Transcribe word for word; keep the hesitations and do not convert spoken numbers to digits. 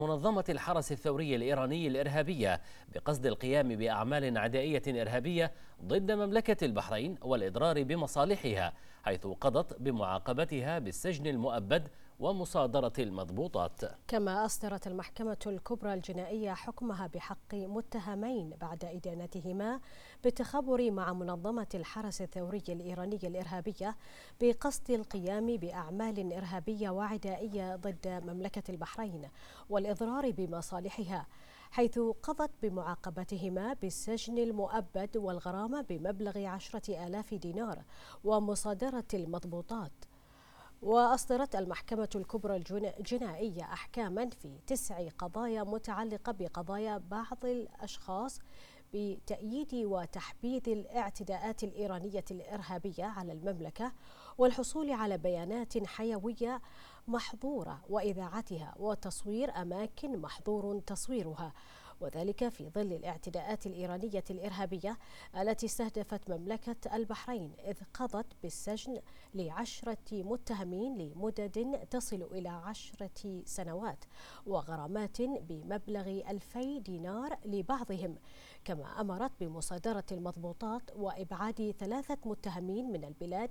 منظمة الحرس الثوري الإيراني الإرهابية بقصد القيام بأعمال عدائية إرهابية ضد مملكة البحرين والإضرار بمصالحها، حيث قضت بمعاقبتها بالسجن المؤبد ومصادرة المضبوطات. كما أصدرت المحكمة الكبرى الجنائية حكمها بحق متهمين بعد إدانتهما بالتخابر مع منظمة الحرس الثوري الإيراني الإرهابية بقصد القيام بأعمال إرهابية وعدائية ضد مملكة البحرين والإضرار بمصالحها، حيث قضت بمعاقبتهما بالسجن المؤبد والغرامة بمبلغ عشرة آلاف دينار ومصادرة المضبوطات. وأصدرت المحكمة الكبرى الجنائية أحكاما في تسع قضايا متعلقة بقضايا بعض الأشخاص بتأييد وتحبيذ الاعتداءات الإيرانية الإرهابية على المملكة والحصول على بيانات حيوية محظورة وإذاعتها وتصوير أماكن محظور تصويرها، وذلك في ظل الاعتداءات الإيرانية الإرهابية التي استهدفت مملكة البحرين، إذ قضت بالسجن لعشرة متهمين لمدد تصل إلى عشرة سنوات وغرامات بمبلغ ألفي دينار لبعضهم، كما أمرت بمصادرة المضبوطات وإبعاد ثلاثة متهمين من البلاد